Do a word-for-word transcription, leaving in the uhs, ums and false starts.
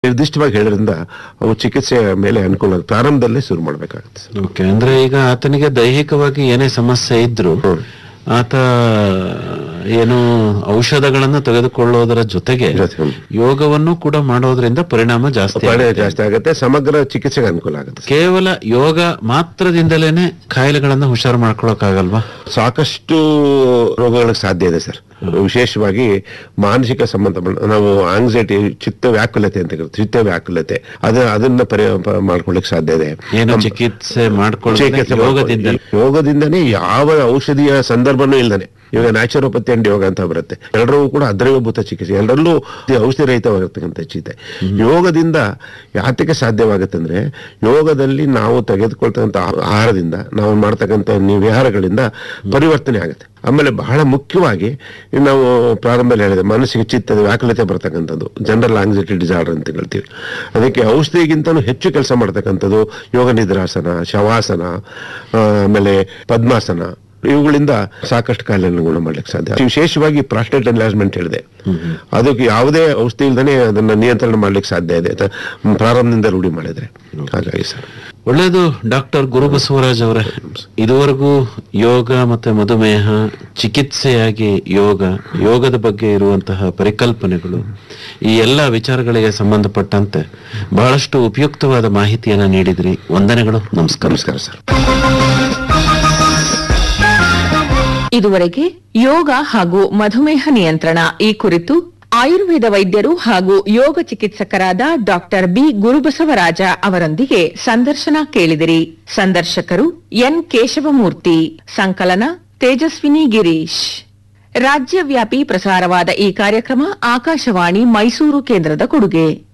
ನಿರ್ದಿಷ್ಟವಾಗಿ ಹೇಳೋದ್ರಿಂದ ಅವು ಚಿಕಿತ್ಸೆಯ ಮೇಲೆ ಅನುಕೂಲ ಆಗುತ್ತೆ. ಪ್ರಾರಂಭದಲ್ಲೇ ಶುರು ಮಾಡಬೇಕಾಗುತ್ತೆ. ಓಕೆ, ಅಂದ್ರೆ ಈಗ ಆತನಿಗೆ ದೈಹಿಕವಾಗಿ ಏನೇ ಸಮಸ್ಯೆ ಇದ್ರು ಆತ ಏನು ಔಷಧಗಳನ್ನ ತೆಗೆದುಕೊಳ್ಳೋದರ ಜೊತೆಗೆ ಯೋಗವನ್ನು ಕೂಡ ಮಾಡೋದ್ರಿಂದ ಪರಿಣಾಮ ಜಾಸ್ತಿ ಜಾಸ್ತಿ ಆಗುತ್ತೆ, ಸಮಗ್ರ ಚಿಕಿತ್ಸೆಗೆ ಅನುಕೂಲ ಆಗುತ್ತೆ. ಕೇವಲ ಯೋಗ ಮಾತ್ರದಿಂದಲೇನೆ ಕಾಯಿಲೆಗಳನ್ನ ಹುಷಾರು ಮಾಡ್ಕೊಳಕ್ ಆಗಲ್ವಾ? ಸಾಕಷ್ಟು ರೋಗಗಳಿಗೆ ಸಾಧ್ಯ ಇದೆ ಸರ್. ವಿಶೇಷವಾಗಿ ಮಾನಸಿಕ ಸಂಬಂಧ ನಾವು ಆಂಗ್ಸೈಟಿ, ಚಿತ್ತ ವ್ಯಾಕುಲತೆ ಅಂತ ಕರಿತೀವಿ, ಚಿತ್ತ ವ್ಯಾಕುಲತೆ ಅದ ಅದನ್ನ ಪರಿ ಮಾಡ್ಕೊಳ್ಳಿಕ್ ಸಾಧ್ಯ ಇದೆ. ಏನು ಚಿಕಿತ್ಸೆ ಮಾಡ್ಕೊಳ್ಳೋದ್ರಿಂದ ಯೋಗದಿಂದನೇ ಯಾವ ಔಷಧಿಯ ಸಂದರ್ಭನೂ ಇಲ್ದಾನೆ. ಇವಾಗ ನ್ಯಾಚುರೋಪತಿ ಅಂಡ್ ಯೋಗ ಅಂತ ಬರುತ್ತೆ, ಎಲ್ಲರೂ ಕೂಡ ಅದ್ರವಭೂತ ಚಿಕಿತ್ಸೆ, ಎಲ್ಲರಲ್ಲೂ ಔಷಧಿ ರಹಿತವಾಗಿರ್ತಕ್ಕಂಥ ಚಿತೆ. ಯೋಗದಿಂದ ಯಾತಕ್ಕೆ ಸಾಧ್ಯವಾಗುತ್ತೆ ಅಂದ್ರೆ, ಯೋಗದಲ್ಲಿ ನಾವು ತೆಗೆದುಕೊಳ್ತಕ್ಕಂಥ ಆಹಾರದಿಂದ, ನಾವು ಮಾಡ್ತಕ್ಕಂಥ ವಿಹಾರಗಳಿಂದ ಪರಿವರ್ತನೆ ಆಗುತ್ತೆ. ಆಮೇಲೆ ಬಹಳ ಮುಖ್ಯವಾಗಿ ನಾವು ಪ್ರಾರಂಭದಲ್ಲಿ ಹೇಳಿದೆ, ಮನಸ್ಸಿಗೆ ಚಿತ್ತದ ವ್ಯಾಕುಲತೆ ಬರ್ತಕ್ಕಂಥದ್ದು ಜನರಲ್ ಆಂಗ್ಸೈಟಿ ಡಿಸಾರ್ಡರ್ ಅಂತ ಹೇಳ್ತೀವಿ. ಅದಕ್ಕೆ ಔಷಧಿಗಿಂತನೂ ಹೆಚ್ಚು ಕೆಲಸ ಮಾಡ್ತಕ್ಕಂಥದ್ದು ಯೋಗ ನಿದ್ರಾಸನ, ಶವಾಸನ, ಆಮೇಲೆ ಪದ್ಮಾಸನ, ಇವುಗಳಿಂದ ಸಾಕಷ್ಟು ಕಾಯಿಲೆಗಳನ್ನು ಗುಣ ಮಾಡ್ಲಿಕ್ಕೆ ಸಾಧ್ಯ. ವಿಶೇಷವಾಗಿ ಪ್ರಾಸ್ಟೇಟ್ ಎನ್ಲಾರ್ಜ್ಮೆಂಟ್ ಹೇಳಿದೆ, ಅದಕ್ಕೆ ಯಾವುದೇ ಔಷಧಿ ಇಲ್ದೇ ಅದನ್ನ ನಿಯಂತ್ರಣ ಮಾಡ್ಲಿಕ್ಕೆ ಸಾಧ್ಯ ಇದೆ ಪ್ರಾರಂಭದಿಂದ ರೂಢಿ ಮಾಡಿದ್ರೆ. ಹಾಗಾಗಿ ಸರ್ ಒಳ್ಳೇದು. ಡಾಕ್ಟರ್ ಗುರುಬಸವರಾಜ್ ಅವರೇ, ಇದುವರೆಗೂ ಯೋಗ ಮತ್ತೆ ಮಧುಮೇಹ, ಚಿಕಿತ್ಸೆಯಾಗಿ ಯೋಗ, ಯೋಗದ ಬಗ್ಗೆ ಇರುವಂತಹ ಪರಿಕಲ್ಪನೆಗಳು, ಈ ಎಲ್ಲ ವಿಚಾರಗಳಿಗೆ ಸಂಬಂಧಪಟ್ಟಂತೆ ಬಹಳಷ್ಟು ಉಪಯುಕ್ತವಾದ ಮಾಹಿತಿಯನ್ನ ನೀಡಿದ್ರಿ. ವಂದನೆಗಳು. ನಮಸ್ಕಾರ. ನಮಸ್ಕಾರ ಸರ್. ಇದುವರೆಗೆ ಯೋಗ ಹಾಗೂ ಮಧುಮೇಹ ನಿಯಂತ್ರಣ ಈ ಕುರಿತು ಆಯುರ್ವೇದ ವೈದ್ಯರು ಹಾಗೂ ಯೋಗ ಚಿಕಿತ್ಸಕರಾದ ಡಾಕ್ಟರ್ ಬಿ ಗುರುಬಸವರಾಜ ಅವರೊಂದಿಗೆ ಸಂದರ್ಶನ ಕೇಳಿದಿರಿ. ಸಂದರ್ಶಕರು ಎನ್ ಕೇಶವಮೂರ್ತಿ. ಸಂಕಲನ ತೇಜಸ್ವಿನಿ ಗಿರೀಶ್. ರಾಜ್ಯವ್ಯಾಪಿ ಪ್ರಸಾರವಾದ ಈ ಕಾರ್ಯಕ್ರಮ ಆಕಾಶವಾಣಿ ಮೈಸೂರು ಕೇಂದ್ರದ ಕೊಡುಗೆ.